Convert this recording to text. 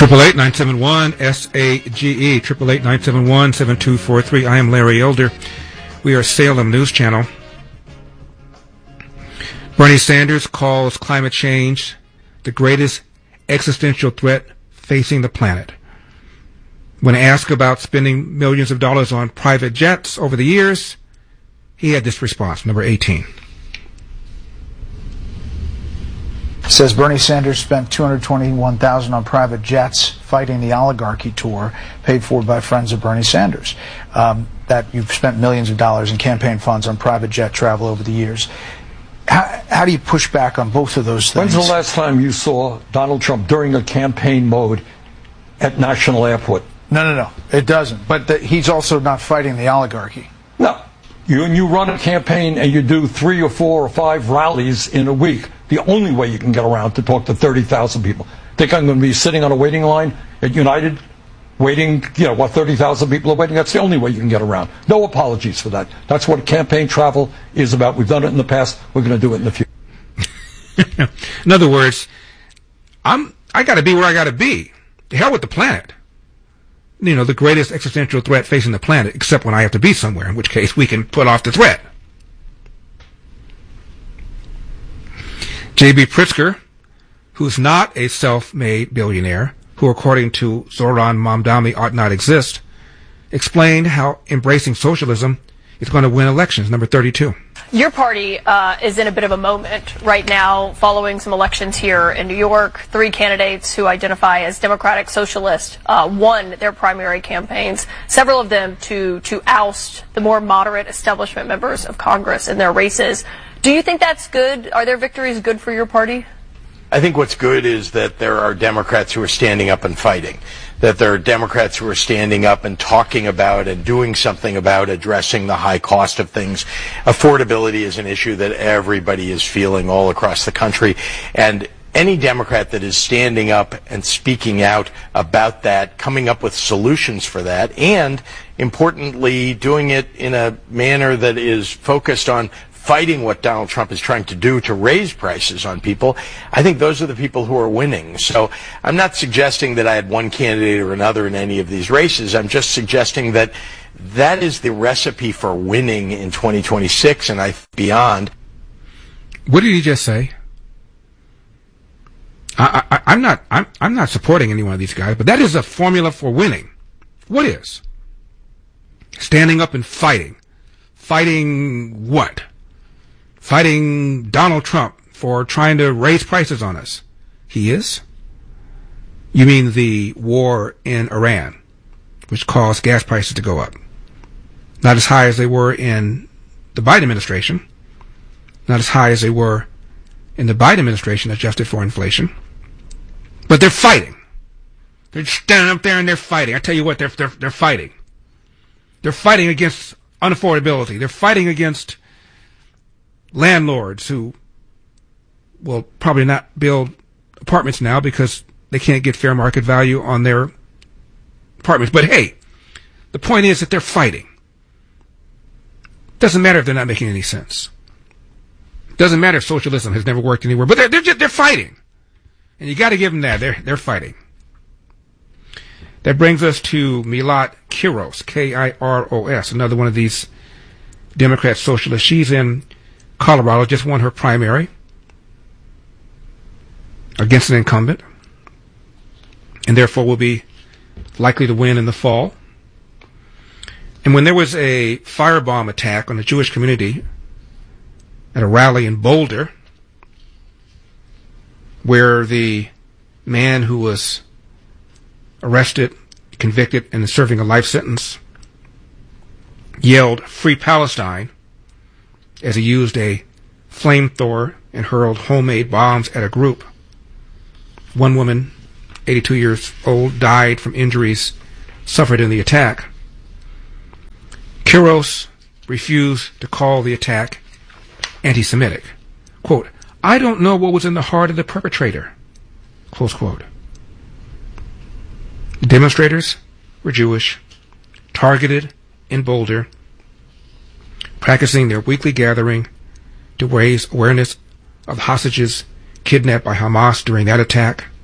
888-971-SAGE, 888-971-7243. I am Larry Elder. We are Salem News Channel. Bernie Sanders calls climate change the greatest existential threat facing the planet. When asked about spending millions of dollars on private jets over the years, he had this response, number 18. Says Bernie Sanders spent $221,000 on private jets fighting the oligarchy tour paid for by friends of Bernie Sanders. That you've spent millions of dollars in campaign funds on private jet travel over the years. How do you push back on both of those things? When's the last time you saw Donald Trump during a campaign mode at National Airport? No. It doesn't. But he's also not fighting the oligarchy. No. You run a campaign and you do 3 or 4 or 5 rallies in a week. The only way you can get around to talk to 30,000 people. Think I'm going to be sitting on a waiting line at United waiting, 30,000 people are waiting? That's the only way you can get around. No apologies for that. That's what campaign travel is about. We've done it in the past. We're going to do it in the future. In other words, I got to be where I got to be. To hell with the planet. The greatest existential threat facing the planet, except when I have to be somewhere, in which case we can put off the threat. J.B. Pritzker, who's not a self-made billionaire, who according to Zoran Mamdani ought not exist, explained how embracing socialism is going to win elections, number 32. Your party is in a bit of a moment right now following some elections here in New York. 3 candidates who identify as Democratic Socialist won their primary campaigns, several of them to oust the more moderate establishment members of Congress in their races. Do you think that's good? Are their victories good for your party? I think what's good is that there are Democrats who are standing up and fighting, that there are Democrats who are standing up and talking about and doing something about addressing the high cost of things. Affordability is an issue that everybody is feeling all across the country, and any Democrat that is standing up and speaking out about that, coming up with solutions for that, and importantly doing it in a manner that is focused on fighting what Donald Trump is trying to do to raise prices on people, I think those are the people who are winning. So I'm not suggesting that I had one candidate or another in any of these races. I'm just suggesting that that is the recipe for winning in 2026 and beyond. What did he just say? I'm not supporting any one of these guys, but that is a formula for winning. What is? Standing up and fighting. Fighting what? Fighting Donald Trump for trying to raise prices on us. He is? You mean the war in Iran, which caused gas prices to go up? Not as high as they were in the Biden administration. Not as high as they were in the Biden administration adjusted for inflation. But they're fighting. They're standing up there and they're fighting. I tell you what, they're fighting. They're fighting against unaffordability. They're fighting against landlords who will probably not build apartments now because they can't get fair market value on their apartments. But hey, the point is that they're fighting. Doesn't matter if they're not making any sense. Doesn't matter if socialism has never worked anywhere. But they're fighting, and you got to give them that. They're fighting. That brings us to Milat Kiros, K-I-R-O-S, another one of these Democrat socialists. She's in Colorado, just won her primary against an incumbent, and therefore will be likely to win in the fall. And when there was a firebomb attack on the Jewish community at a rally in Boulder, where the man who was arrested, convicted, and is serving a life sentence yelled "Free Palestine" as he used a flamethrower and hurled homemade bombs at a group. One woman, 82 years old, died from injuries suffered in the attack. Kiros refused to call the attack anti-Semitic. Quote, "I don't know what was in the heart of the perpetrator." Close quote. The demonstrators were Jewish, targeted in Boulder, practicing their weekly gathering to raise awareness of hostages kidnapped by Hamas during that attack.